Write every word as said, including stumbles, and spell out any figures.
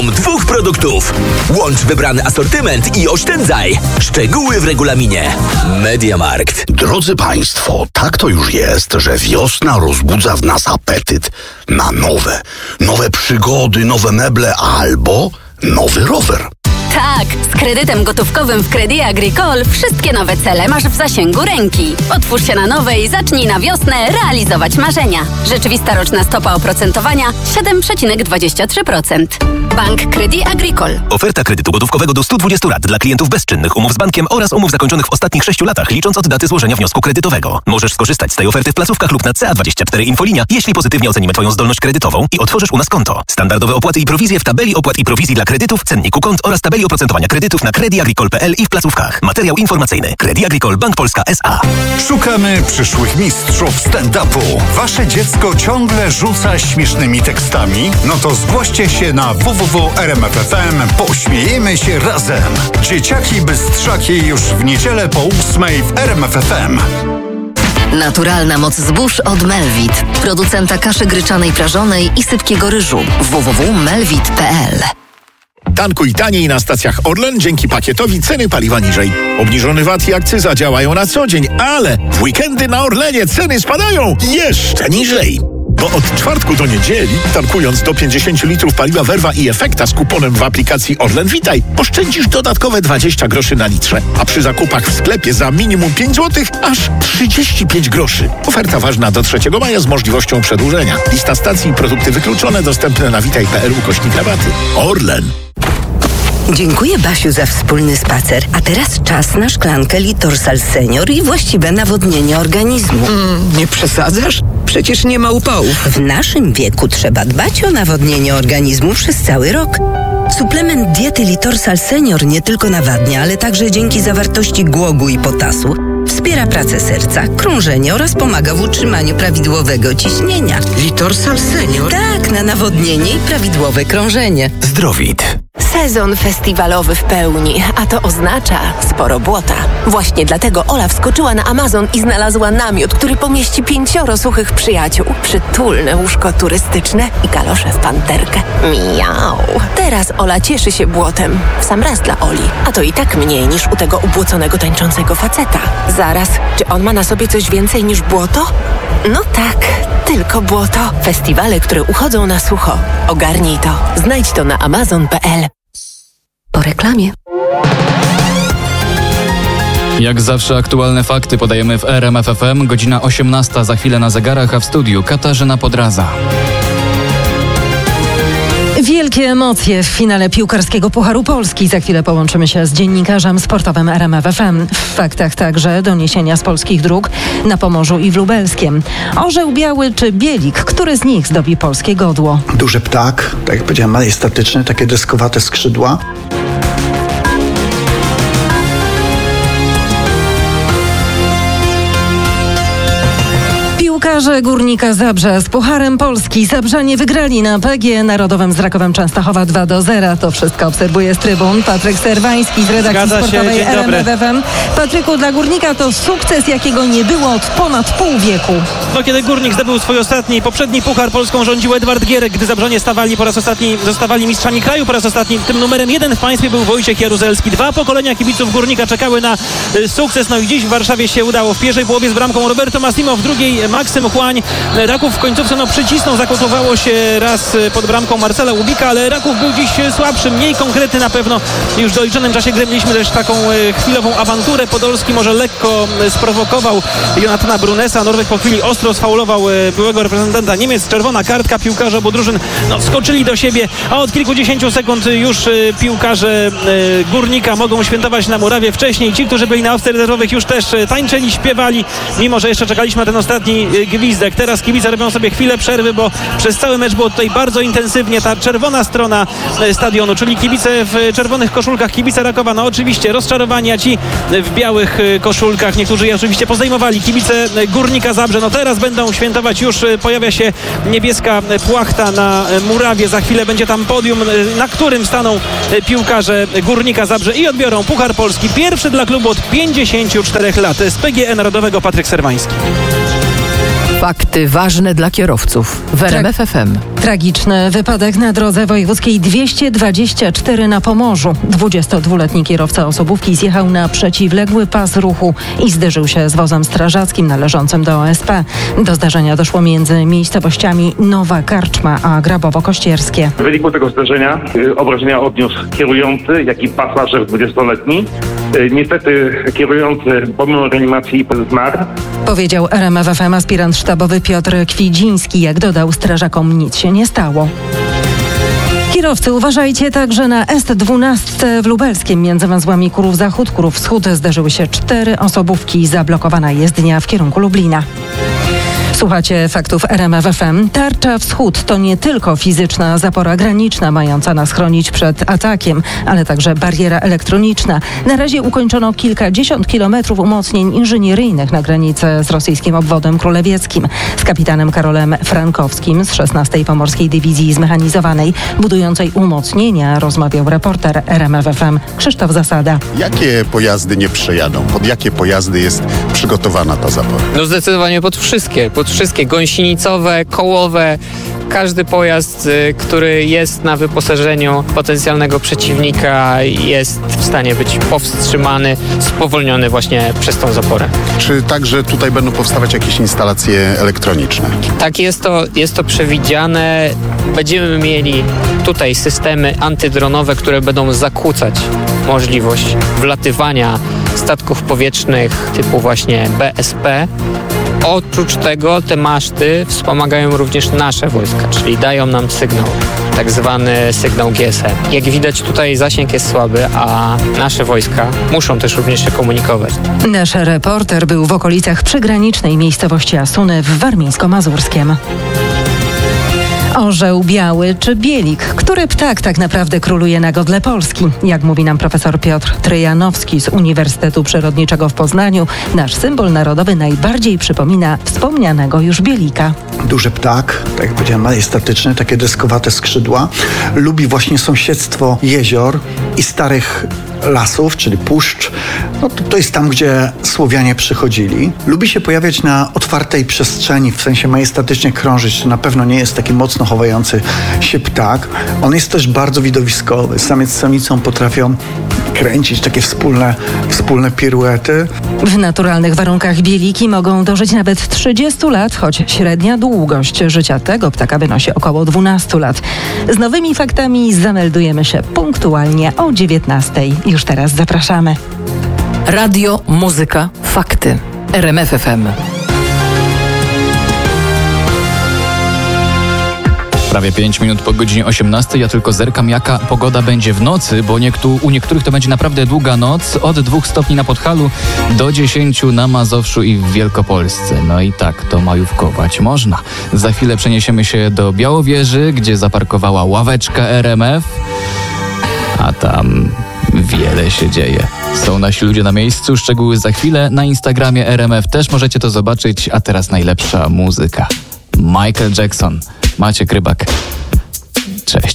Dwóch produktów. Łącz wybrany asortyment i oszczędzaj. Szczegóły w regulaminie. MediaMarkt. Drodzy Państwo, tak to już jest, że wiosna rozbudza w nas apetyt na nowe, nowe przygody, nowe meble albo nowy rower. Tak, z kredytem gotówkowym w Crédit Agricole wszystkie nowe cele masz w zasięgu ręki. Otwórz się na nowe i zacznij na wiosnę realizować marzenia. Rzeczywista roczna stopa oprocentowania siedem przecinek dwadzieścia trzy procent. Bank Crédit Agricole. Oferta kredytu gotówkowego do stu dwudziestu rat dla klientów bezczynnych umów z bankiem oraz umów zakończonych w ostatnich sześciu latach, licząc od daty złożenia wniosku kredytowego. Możesz skorzystać z tej oferty w placówkach lub na C A dwadzieścia cztery Infolinia, jeśli pozytywnie ocenimy Twoją zdolność kredytową i otworzysz u nas konto. Standardowe opłaty i prowizje w tabeli opłat i prowizji dla kredytów, cenniku kont oraz tabeli oprocentowania kredytów na credit agricole kropka p l i w placówkach. Materiał informacyjny. Crédit Agricole Bank Polska S A. Szukamy przyszłych mistrzów stand-upu. Wasze dziecko ciągle rzuca śmiesznymi tekstami? No to zgłoście się na w w w kropka r m f f m. Pośmiejemy się razem. Dzieciaki bystrzaki już w niedzielę po ósmej w R M F F M. Naturalna moc zbóż od Melvit, producenta kaszy gryczanej prażonej i sypkiego ryżu. w w w kropka melvit kropka p l. Tankuj taniej na stacjach Orlen dzięki pakietowi ceny paliwa niżej. Obniżony V A T i akcyza działają na co dzień, ale w weekendy na Orlenie ceny spadają jeszcze niżej. Bo od czwartku do niedzieli, tankując do pięćdziesięciu litrów paliwa Verva i Efekta z kuponem w aplikacji Orlen Witaj, oszczędzisz dodatkowe dwadzieścia groszy na litrze, a przy zakupach w sklepie za minimum pięć złotych aż trzydzieści pięć groszy. Oferta ważna do trzeciego maja z możliwością przedłużenia. Lista stacji i produkty wykluczone dostępne na witaj kropka p l ukośnik rabaty. Orlen. Dziękuję, Basiu, za wspólny spacer. A teraz czas na szklankę Litorsal Senior i właściwe nawodnienie organizmu. Mm, nie przesadzasz? Przecież nie ma upałów. W naszym wieku trzeba dbać o nawodnienie organizmu przez cały rok. Suplement diety Litorsal Senior nie tylko nawadnia, ale także dzięki zawartości głogu i potasu wspiera pracę serca, krążenie oraz pomaga w utrzymaniu prawidłowego ciśnienia. Litorsal Senior? Tak, na nawodnienie i prawidłowe krążenie. Zdrowit. Sezon festiwalowy w pełni, a to oznacza sporo błota. Właśnie dlatego Ola wskoczyła na Amazon i znalazła namiot, który pomieści pięcioro suchych przyjaciół. Przytulne łóżko turystyczne i kalosze w panterkę. Miau. Teraz Ola cieszy się błotem. W sam raz dla Oli. A to i tak mniej niż u tego ubłoconego tańczącego faceta. Zaraz, czy on ma na sobie coś więcej niż błoto? No tak, tylko błoto. Festiwale, które uchodzą na sucho. Ogarnij to. Znajdź to na amazon kropka p l. Po reklamie. Jak zawsze aktualne fakty podajemy w R M F F M. Godzina osiemnasta za chwilę na zegarach, a w studiu Katarzyna Podraza. Wielkie emocje w finale piłkarskiego Pucharu Polski. Za chwilę połączymy się z dziennikarzem sportowym R M F F M. W faktach także doniesienia z polskich dróg na Pomorzu i w Lubelskiem. Orzeł biały czy bielik? Który z nich zdobi polskie godło? Duży ptak, tak jak powiedziałem, majestatyczny, takie deskowate skrzydła. Piłkarze Górnika Zabrze z Pucharem Polski. Zabrzanie wygrali na P G Narodowym z Rakowem Częstochowa dwa do zera. To wszystko obserwuje z trybun Patryk Serwański z redakcji Zgadza sportowej się, R M F F M. Patryku, dla Górnika to sukces, jakiego nie było od ponad pół wieku. No, kiedy Górnik zdobył swój ostatni, poprzedni Puchar Polską rządził Edward Gierek, gdy Zabrzanie stawali po raz ostatni, zostawali mistrzami kraju po raz ostatni. Tym numerem jeden w państwie był Wojciech Jaruzelski. Dwa pokolenia kibiców Górnika czekały na y, sukces. No i dziś w Warszawie się udało. W pierwszej połowie z bramką Roberto Massimo, w drugiej Maksym Chłań. Raków w końcówce no, przycisnął, zakotowało się raz pod bramką Marcela Łubika, ale Raków był dziś słabszy, mniej konkretny na pewno. Już w doliczonym czasie gry mieliśmy też taką e, chwilową awanturę. Podolski może lekko e, sprowokował Jonathana Brunesa. Norweg po chwili ostro sfaulował e, byłego reprezentanta Niemiec. Czerwona kartka. Piłkarze obu drużyn no, skoczyli do siebie, a od kilkudziesięciu sekund już e, piłkarze e, Górnika mogą świętować na murawie. Wcześniej ci, którzy byli na ławce rezerwowych, już też e, tańczyli, śpiewali, mimo że jeszcze czekaliśmy na ten ostatni e, gwizdek. Teraz kibice robią sobie chwilę przerwy, bo przez cały mecz było tutaj bardzo intensywnie. Ta czerwona strona stadionu, czyli kibice w czerwonych koszulkach, kibice Rakowa, no oczywiście rozczarowani, a ci w białych koszulkach, niektórzy je oczywiście pozdejmowali. Kibice Górnika Zabrze, no teraz będą świętować, już pojawia się niebieska płachta na murawie, za chwilę będzie tam podium, na którym staną piłkarze Górnika Zabrze i odbiorą Puchar Polski, pierwszy dla klubu od pięćdziesięciu czterech lat. Z P G E Narodowego Patryk Serwański. Fakty ważne dla kierowców w R M F F M. Tragiczny wypadek na drodze wojewódzkiej dwieście dwadzieścia cztery na Pomorzu. dwudziestodwuletni kierowca osobówki zjechał na przeciwległy pas ruchu i zderzył się z wozem strażackim należącym do O S P. Do zdarzenia doszło między miejscowościami Nowa Karczma a Grabowo-Kościerskie. W wyniku tego zdarzenia y, obrażenia odniósł kierujący, jak i pasażer dwudziestoletni. Y, niestety kierujący pomimo reanimacji zmarł. Powiedział R M F F M aspirant sztabowy Piotr Kwidziński. Jak dodał, strażakom nic się nie stało. Kierowcy, uważajcie także na S dwanaście w Lubelskiem. Między węzłami Kurów Zachód, Kurów Wschód zderzyły się cztery osobówki. Zablokowana jezdnia w kierunku Lublina. Słuchacie faktów R M F F M. Tarcza Wschód to nie tylko fizyczna zapora graniczna mająca nas chronić przed atakiem, ale także bariera elektroniczna. Na razie ukończono kilkadziesiąt kilometrów umocnień inżynieryjnych na granicy z rosyjskim obwodem królewieckim. Z kapitanem Karolem Frankowskim z szesnastej Pomorskiej Dywizji Zmechanizowanej budującej umocnienia rozmawiał reporter R M F F M Krzysztof Zasada. Jakie pojazdy nie przejadą? Pod jakie pojazdy jest przygotowana ta zapora? No zdecydowanie pod wszystkie. Pod wszystkie gąsienicowe, kołowe, każdy pojazd, y, który jest na wyposażeniu potencjalnego przeciwnika, jest w stanie być powstrzymany, spowolniony właśnie przez tą zaporę. Czy także tutaj będą powstawać jakieś instalacje elektroniczne? Tak, jest to, jest to przewidziane. Będziemy mieli tutaj systemy antydronowe, które będą zakłócać możliwość wlatywania statków powietrznych typu właśnie B S P. Oprócz tego te maszty wspomagają również nasze wojska, czyli dają nam sygnał, tak zwany sygnał G S M. Jak widać, tutaj zasięg jest słaby, a nasze wojska muszą też również się komunikować. Nasz reporter był w okolicach przygranicznej miejscowości Asuny w Warmińsko-Mazurskiem. Orzeł biały czy bielik? Który ptak tak naprawdę króluje na godle Polski? Jak mówi nam profesor Piotr Tryjanowski z Uniwersytetu Przyrodniczego w Poznaniu, nasz symbol narodowy najbardziej przypomina wspomnianego już bielika. Duży ptak, tak jak powiedziałem, majestatyczny, takie deskowate skrzydła. Lubi właśnie sąsiedztwo jezior i starych lasów, czyli puszcz. No to, to jest tam, gdzie Słowianie przychodzili. Lubi się pojawiać na otwartej przestrzeni, w sensie majestatycznie krążyć. To na pewno nie jest taki mocno chowający się ptak. On jest też bardzo widowiskowy. Samiec z samicą potrafią kręcić takie wspólne, wspólne piruety. W naturalnych warunkach bieliki mogą dożyć nawet trzydziestu lat, choć średnia długość życia tego ptaka wynosi około dwunastu lat. Z nowymi faktami zameldujemy się punktualnie o dziewiętnastej. Już teraz zapraszamy. Radio, muzyka, fakty. R M F F M. Prawie pięć minut po godzinie osiemnastej. Ja tylko zerkam, jaka pogoda będzie w nocy, bo niektó- u niektórych to będzie naprawdę długa noc. Od dwóch stopni na Podhalu do dziesięciu na Mazowszu i w Wielkopolsce. No i tak to majówkować można. Za chwilę przeniesiemy się do Białowieży, gdzie zaparkowała ławeczka R M F. A tam wiele się dzieje. Są nasi ludzie na miejscu, szczegóły za chwilę. Na Instagramie R M F też możecie to zobaczyć, a teraz najlepsza muzyka. Michael Jackson. Maciek Rybak. Cześć.